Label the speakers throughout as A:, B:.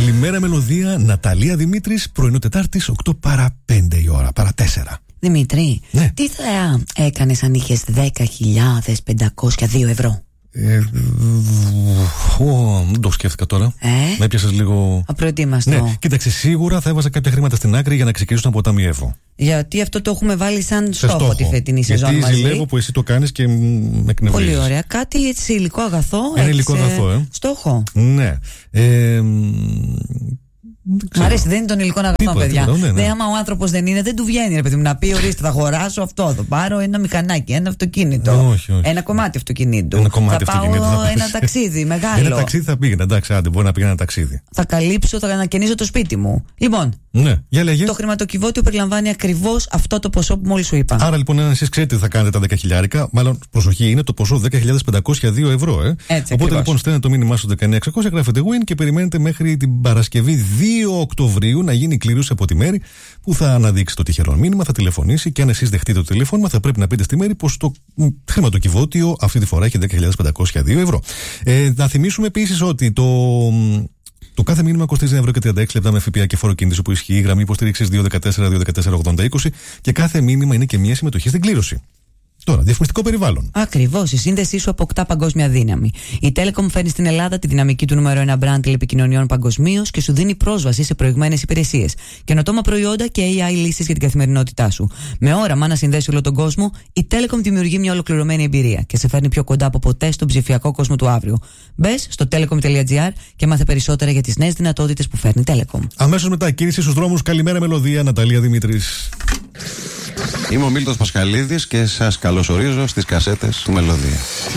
A: Καλημέρα μελωδία, Ναταλία Δημήτρης, πρωινό Τετάρτης, 8 παρά 5 η ώρα, παρά 4.
B: Δημήτρη,
A: ναι.
B: Τι θα έκανες αν είχες 10.502 ευρώ?
A: Δεν το σκέφτηκα τώρα. Με έπιασες λίγο.
B: Απροετοίμαστο.
A: Ναι, κοίταξε, σίγουρα θα έβαζα κάποια χρήματα στην άκρη για να ξεκινήσω να αποταμιεύω.
B: Γιατί αυτό το έχουμε βάλει σαν στόχο τη φετινή σεζόν μαζί.
A: Γιατί ζηλεύω που εσύ το κάνεις και με εκνευρίζεις.
B: Πολύ ωραία. Κάτι έτσι υλικό αγαθό.
A: Ένα υλικό αγαθό,
B: στόχο.
A: Ναι.
B: Μ' αρέσει, δεν είναι τον υλικό αγαθό, παιδιά.
A: Ναι.
B: Άμα ο άνθρωπος δεν είναι, δεν του βγαίνει, ρε παιδί μου, να πει: ορίστε, θα αγοράσω αυτό. Θα πάρω ένα μηχανάκι, ένα αυτοκίνητο.
A: Όχι.
B: Ένα κομμάτι αυτοκινήτου.
A: Θα
B: πάω ένα ταξίδι μεγάλο.
A: Ένα ταξίδι θα πήγαινε, εντάξει, άντε, μπορεί να πήγαινε ένα ταξίδι.
B: Θα καλύψω, θα ανακαινήσω το σπίτι μου. Λοιπόν,
A: ναι, για λέγε.
B: Το χρηματοκιβώτιο περιλαμβάνει ακριβώς αυτό το ποσό που μόλις σου είπα.
A: Άρα λοιπόν, αν εσείς ξέρετε τι θα κάνετε τα 10.000, μάλλον προσοχή, είναι το ποσό 10.502 ευρώ.
B: Έτσι,
A: οπότε λοιπόν, στέλνετε το μήνυμά στο 19600, γράφετε win και περιμένετε μέχρι την Παρασκευή 2 Οκτωβρίου να γίνει κλήρωση από τη Μέρη που θα αναδείξει το τυχερό μήνυμα, θα τηλεφωνήσει και αν εσείς δεχτείτε το τηλέφωνημα, θα πρέπει να πείτε στη Μέρη πως το χρηματοκιβώτιο αυτή τη φορά έχει 10.502 ευρώ. Να θυμίσουμε επίσης ότι το κάθε μήνυμα κοστίζει 1,36 ευρώ με ΦΠΑ και φόρο κίνητος που ισχύει, γραμμή υποστήριξης 214-214-80-20 και κάθε μήνυμα είναι και μια συμμετοχή στην κλήρωση. Τώρα, διαφημιστικό περιβάλλον.
B: Ακριβώς, η σύνδεσή σου αποκτά παγκόσμια δύναμη. Η Telecom φέρνει στην Ελλάδα τη δυναμική του νούμερο 1 brand τηλεπικοινωνιών παγκοσμίως και σου δίνει πρόσβαση σε προηγμένες υπηρεσίες, καινοτόμα προϊόντα και AI λύσεις για την καθημερινότητά σου. Με όραμα να συνδέσει όλο τον κόσμο, η Telecom δημιουργεί μια ολοκληρωμένη εμπειρία και σε φέρνει πιο κοντά από ποτέ στον ψηφιακό κόσμο του αύριο. Μπες στο telecom.gr και μάθε περισσότερα για τις νέες δυνατότητες που φέρνει Telecom.
A: Αμέσως μετά, κίνηση στους δρόμους. Καλημέρα μελωδία, Ναταλία Δημήτρης.
C: Είμαι ο Μίλτος Πασχαλίδης και σας καλωσορίζω στις κασέτες του Μελωδία.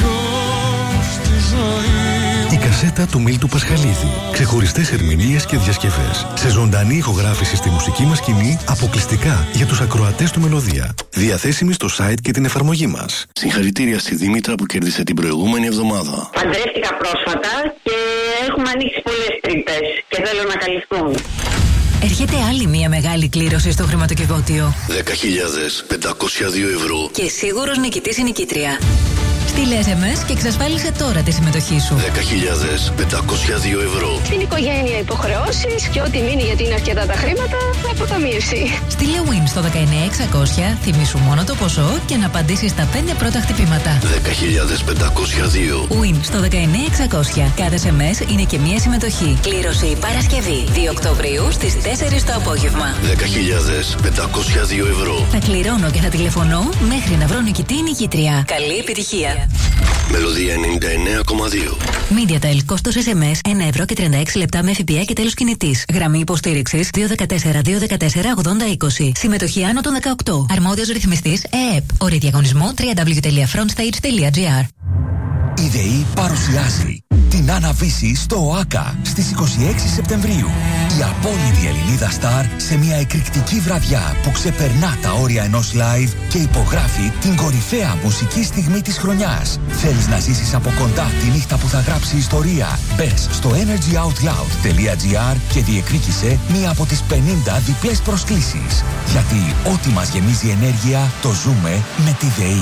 A: Η κασέτα του Μίλτου Πασχαλίδη. Ξεχωριστές ερμηνείες και διασκευές. Σε ζωντανή ηχογράφηση στη μουσική μας σκηνή, αποκλειστικά για τους ακροατές του Μελωδία. Διαθέσιμη στο site και την εφαρμογή μας.
D: Συγχαρητήρια στη Δήμητρα που κέρδισε την προηγούμενη εβδομάδα.
E: Παντρεύτηκα πρόσφατα και έχουμε ανοίξει πολλές τρύπες και θέλω να καλυφθούν.
F: Έρχεται άλλη μία μεγάλη κλήρωση στο χρηματοκιβώτιο.
D: 10.502 ευρώ.
F: Και σίγουρος νικητής ή νικήτρια. Στείλε SMS και εξασφάλισε τώρα τη συμμετοχή σου.
D: 10.502 ευρώ.
G: Στην οικογένεια υποχρεώσεις και ό,τι μείνει γιατί είναι αρκετά τα χρήματα, αποταμίευση.
F: Στείλε win στο 19600, θυμήσου μόνο το ποσό και να απαντήσεις στα 5 πρώτα χτυπήματα.
D: 10.502.
F: Win στο 19600. Κάθε SMS είναι και μία συμμετοχή. Κλήρωση Παρασκευή 2 Οκτωβρίου στις 4 το απόγευμα.
D: 10.502 ευρώ.
F: Θα κληρώνω και θα τηλεφωνώ μέχρι να βρω νικητή ή νικήτρια. Καλή επιτυχία.
D: Μελωδία 99,2.
F: MediaTel, κόστος SMS 1 ευρώ και 36 λεπτά με ΦΠΑ και τέλος κινητής. Γραμμή υποστήριξης 214-214-80-20. Συμμετοχή άνω των 18. Αρμόδιος ρυθμιστής ΕΕΠ. Όροι διαγωνισμού www.frontstage.gr.
H: Η ΔΕΗ παρουσιάζει την Αναβίση στο ΟΑΚΑ στις 26 Σεπτεμβρίου. Η απόλυτη Ελληνίδα Σταρ σε μια εκρηκτική βραδιά που ξεπερνά τα όρια ενός live και υπογράφει την κορυφαία μουσική στιγμή της χρονιάς. Θέλεις να ζήσεις από κοντά τη νύχτα που θα γράψει ιστορία? Μπες στο energyoutloud.gr και διεκδίκησε μία από τις 50 διπλές προσκλήσεις. Γιατί ό,τι μας γεμίζει ενέργεια το ζούμε με τη ΔΕΗ.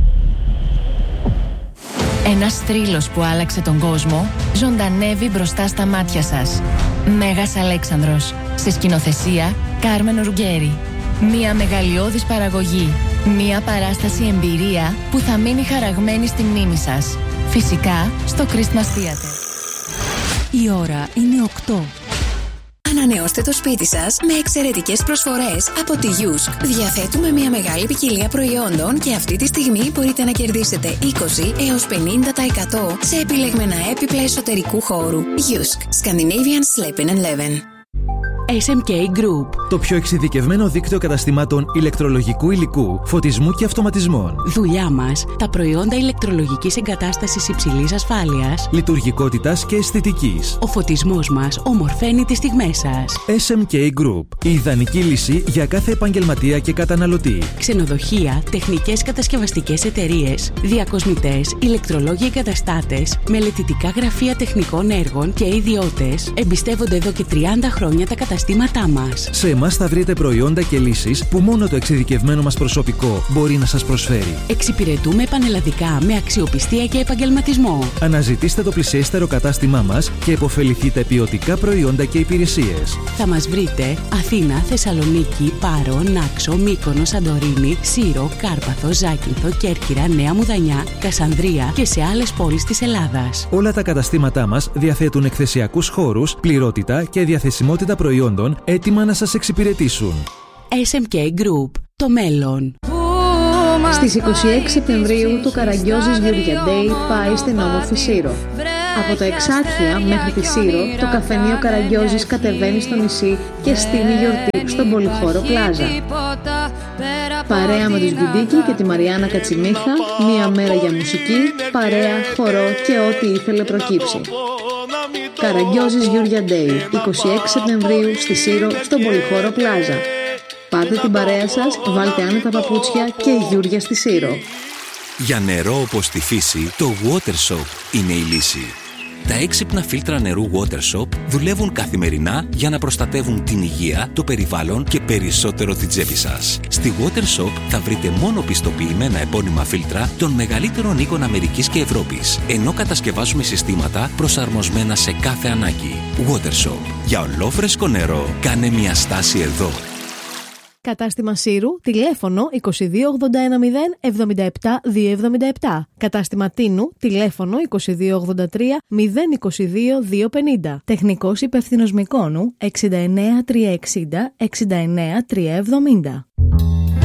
I: Ένας θρύλος που άλλαξε τον κόσμο ζωντανεύει μπροστά στα μάτια σας. Μέγας Αλέξανδρος. Σε σκηνοθεσία Κάρμεν Ρουγκέρι. Μια μεγαλειώδης παραγωγή. Μια παράσταση εμπειρία που θα μείνει χαραγμένη στη μνήμη σας. Φυσικά στο Christmas Theater.
J: Η ώρα είναι 8.
K: Ανανεώστε το σπίτι σας με εξαιρετικές προσφορές από τη Yusk. Διαθέτουμε μια μεγάλη ποικιλία προϊόντων και αυτή τη στιγμή μπορείτε να κερδίσετε 20 έως 50% σε επιλεγμένα έπιπλα εσωτερικού χώρου. Yusk. Scandinavian Sleeping and Leven.
J: SMK Group.
L: Το πιο εξειδικευμένο δίκτυο καταστημάτων ηλεκτρολογικού υλικού, φωτισμού και αυτοματισμών.
J: Δουλειά μας, τα προϊόντα ηλεκτρολογικής εγκατάστασης υψηλής ασφάλειας,
L: λειτουργικότητας και αισθητικής.
J: Ο φωτισμός μας ομορφαίνει τις στιγμές σας.
L: SMK Group. Η ιδανική λύση για κάθε επαγγελματία και καταναλωτή.
J: Ξενοδοχεία, τεχνικές κατασκευαστικές εταιρείες, διακοσμητές, ηλεκτρολόγοι εγκαταστάτες, μελετητικά γραφεία τεχνικών έργων και ιδιώτες εμπιστεύονται εδώ και 30 χρόνια τα καταστήματα καταστήματά μας.
L: Σε εμάς θα βρείτε προϊόντα και λύσεις που μόνο το εξειδικευμένο μας προσωπικό μπορεί να σας προσφέρει.
J: Εξυπηρετούμε πανελλαδικά με αξιοπιστία και επαγγελματισμό.
L: Αναζητήστε το πλησιέστερο κατάστημά μας και επωφεληθείτε ποιοτικά προϊόντα και υπηρεσίες.
J: Θα μας βρείτε Αθήνα, Θεσσαλονίκη, Πάρο, Νάξο, Μύκονο, Σαντορίνη, Σύρο, Κάρπαθο, Ζάκυνθο, Κέρκυρα, Νέα Μουδανιά, Κασανδρία και σε άλλες πόλεις της Ελλάδας.
L: Όλα τα καταστήματά μας διαθέτουν εκθεσιακούς χώρους, πληρότητα και διαθεσιμότητα προϊόντων έτοιμα να σας εξυπηρετήσουν.
J: SMK Group. Το μέλλον.
M: Στις 26 Σεπτεμβρίου το Καραγκιόζης Γιούρια Day πάει στην όμορφη Σύρο. Από τα Εξάρχεια μέχρι τη Σύρο, το καφενείο Καραγκιόζης κατεβαίνει στο νησί και στείνει γιορτή στον Πολυχώρο Πλάζα. Παρέα με τους Γκουντίκη και τη Μαριάννα Κατσιμίχα, μία μέρα για μουσική, παρέα, χορό και ό,τι ήθελε προκύψει. Καραγκιόζης Γιούρια Day, 26 Σεπτεμβρίου στη Σύρο, στον Πολυχώρο Πλάζα. Πάρτε την παρέα σας, βάλτε άνετα παπούτσια και γιούρια στη Σύρο.
N: Για νερό όπως στη φύση, το Water Soap είναι η λύση. Τα έξυπνα φίλτρα νερού Water Soap δουλεύουν καθημερινά για να προστατεύουν την υγεία, το περιβάλλον και περισσότερο την τσέπη σας. Στη Water Soap θα βρείτε μόνο πιστοποιημένα επώνυμα φίλτρα των μεγαλύτερων οίκων Αμερικής και Ευρώπης, ενώ κατασκευάζουμε συστήματα προσαρμοσμένα σε κάθε ανάγκη. Water Soap. Για ολόφρεσκο νερό, κάνε μια στάση εδώ.
O: Κατάστημα Σύρου, τηλέφωνο 2281 077 277. Κατάστημα Τίνου, τηλέφωνο 2283 022 250. Τεχνικός υπεύθυνος Μυκόνου 69360 69370.